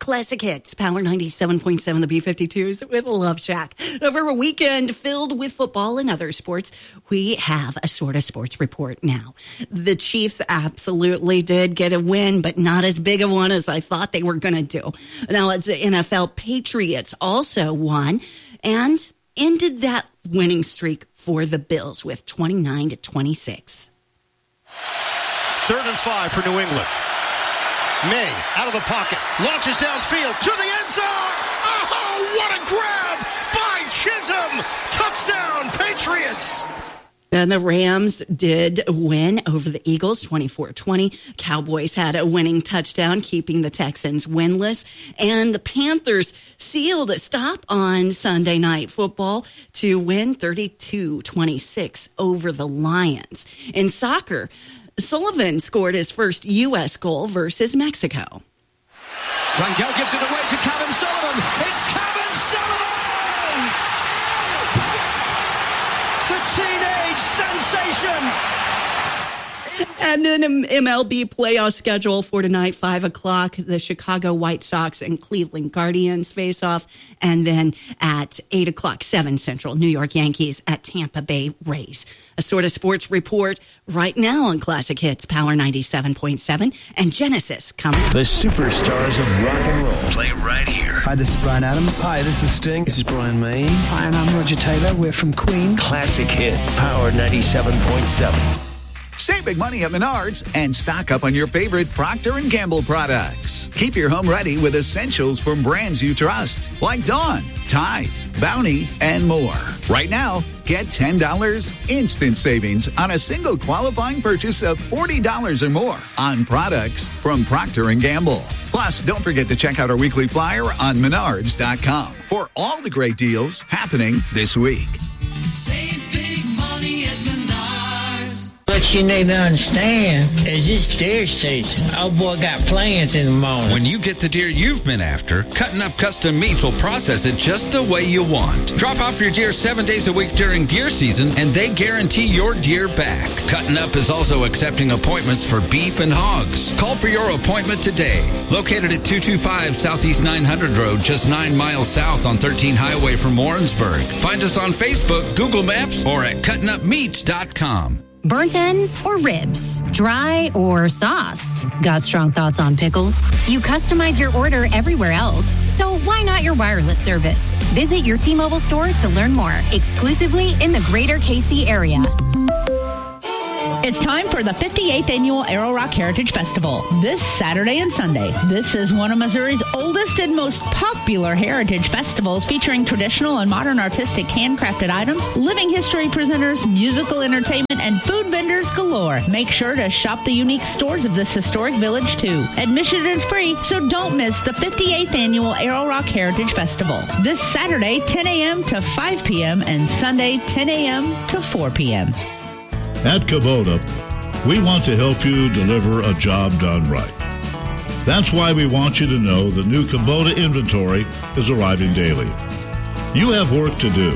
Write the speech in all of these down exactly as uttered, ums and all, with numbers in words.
Classic Hits, Power ninety-seven point seven, the B fifty-twos with Love Shack. Over a weekend filled with football and other sports, we have a sort of sports report now. The Chiefs absolutely did get a win, but not as big a one as I thought they were going to do. Now, it's the N F L Patriots also won and ended that winning streak for the Bills with twenty-nine to twenty-six. Third and five for New England. May, out of the pocket, launches downfield to the end zone. Oh, what a grab by Chisholm. Touchdown, Patriots. And the Rams did win over the Eagles, twenty-four twenty. Cowboys had a winning touchdown, keeping the Texans winless. And the Panthers sealed a stop on Sunday Night Football to win thirty-two twenty-six over the Lions. In soccer, Sullivan scored his first U S goal versus Mexico. Rangel gives it away to Kevin Sullivan. It's Kevin Sullivan! The teenage sensation! And then M L B playoff schedule for tonight, five o'clock, the Chicago White Sox and Cleveland Guardians face off. And then at eight o'clock, seven Central, New York Yankees at Tampa Bay Rays. A sort of sports report right now on Classic Hits, Power ninety-seven point seven, and Genesis coming up. The superstars of rock and roll play right here. Hi, this is Bryan Adams. Hi, this is Sting. This is Brian May. Hi, and I'm Roger Taylor. We're from Queen. Classic Hits, Power ninety-seven point seven. Save big money at Menards and stock up on your favorite Procter and Gamble products. Keep your home ready with essentials from brands you trust, like Dawn, Tide, Bounty, and more. Right now, get ten dollars instant savings on a single qualifying purchase of forty dollars or more on products from Procter and Gamble. Plus, don't forget to check out our weekly flyer on menards dot com for all the great deals happening this week. Save big money at Menards. What you need to understand is this deer season. Oh boy, got plans in the morning. When you get the deer you've been after, Cutting Up Custom Meats will process it just the way you want. Drop off your deer seven days a week during deer season, and they guarantee your deer back. Cutting Up is also accepting appointments for beef and hogs. Call for your appointment today. Located at two two five Southeast nine hundred Road, just nine miles south on thirteen Highway from Warrensburg. Find us on Facebook, Google Maps, or at cutting up meats dot com. Burnt ends or ribs? Dry or sauced? Got strong thoughts on pickles? You customize your order everywhere else, so why not your wireless service? Visit your T-Mobile store to learn more, exclusively in the greater K C area. It's time for the fifty-eighth Annual Arrow Rock Heritage Festival, this Saturday and Sunday. This is one of Missouri's oldest and most popular heritage festivals, featuring traditional and modern artistic handcrafted items, living history presenters, musical entertainment, and food vendors galore. Make sure to shop the unique stores of this historic village, too. Admission is free, so don't miss the fifty-eighth Annual Arrow Rock Heritage Festival. This Saturday, ten a.m. to five p.m., and Sunday, ten a.m. to four p.m. At Kubota, we want to help you deliver a job done right. That's why we want you to know the new Kubota inventory is arriving daily. You have work to do.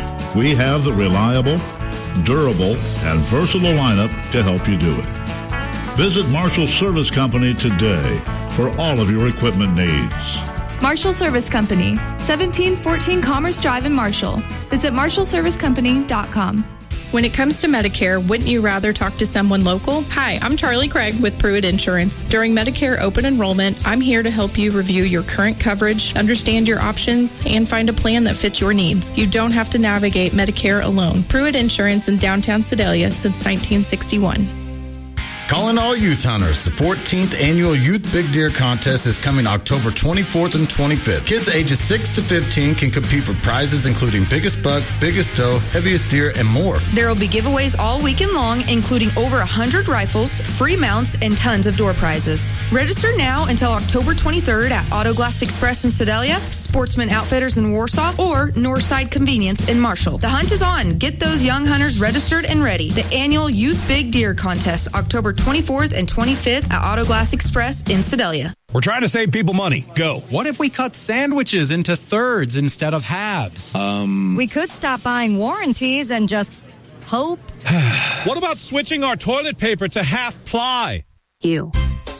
We have the reliable, durable, and versatile lineup to help you do it. Visit Marshall Service Company today for all of your equipment needs. Marshall Service Company, seventeen fourteen Commerce Drive in Marshall. Visit marshall service company dot com. When it comes to Medicare, wouldn't you rather talk to someone local? Hi, I'm Charlie Craig with Pruitt Insurance. During Medicare open enrollment, I'm here to help you review your current coverage, understand your options, and find a plan that fits your needs. You don't have to navigate Medicare alone. Pruitt Insurance in downtown Sedalia since nineteen sixty-one. Calling all youth hunters. The fourteenth Annual Youth Big Deer Contest is coming October twenty-fourth and twenty-fifth. Kids ages six to fifteen can compete for prizes including biggest buck, biggest doe, heaviest deer, and more. There will be giveaways all weekend long, including over one hundred rifles, free mounts, and tons of door prizes. Register now until October twenty-third at Auto Glass Express in Sedalia, Sportsman Outfitters in Warsaw, or Northside Convenience in Marshall. The hunt is on. Get those young hunters registered and ready. The annual Youth Big Deer Contest, October twenty-fourth and twenty-fifth at Auto Glass Express in Sedalia. We're trying to save people money. Go. What if we cut sandwiches into thirds instead of halves? Um. We could stop buying warranties and just hope. What about switching our toilet paper to half ply? You.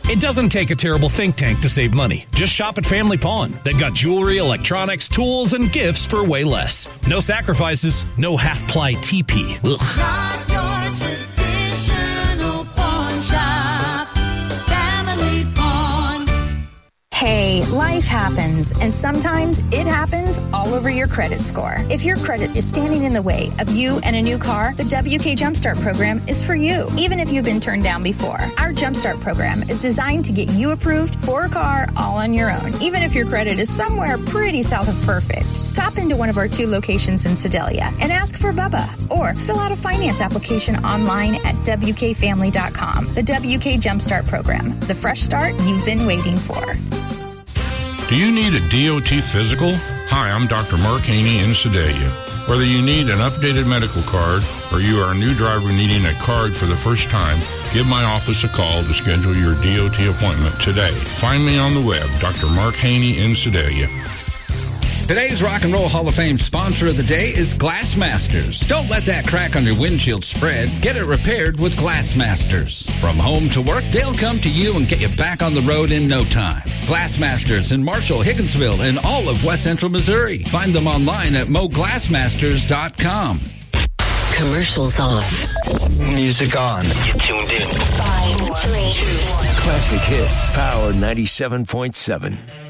It doesn't take a terrible think tank to save money. Just shop at Family Pawn. They've got jewelry, electronics, tools, and gifts for way less. No sacrifices, no half-ply T P. Ugh. Not your traditional pawn shop. Family Pawn. Hey, life happens, and sometimes it happens all over your credit score. If your credit is standing in the way of you and a new car, the W K Jumpstart program is for you, even if you've been turned down before. Our Jumpstart program is designed to get you approved for a car all on your own, even if your credit is somewhere pretty south of perfect. Stop into one of our two locations in Sedalia and ask for Bubba, or fill out a finance application online at W K family dot com. The W K Jumpstart program, the fresh start you've been waiting for. Do you need a D O T physical? Hi, I'm Doctor Mark Haney in Sedalia. Whether you need an updated medical card or you are a new driver needing a card for the first time, give my office a call to schedule your D O T appointment today. Find me on the web, Doctor Mark Haney in Sedalia. Today's Rock and Roll Hall of Fame sponsor of the day is Glassmasters. Don't let that crack on your windshield spread. Get it repaired with Glassmasters. From home to work, they'll come to you and get you back on the road in no time. Glassmasters in Marshall, Higginsville, and all of West Central Missouri. Find them online at mo glassmasters dot com. Commercials off. Music on. You tuned in. Five, three, two, one. Classic Hits. Power ninety-seven point seven.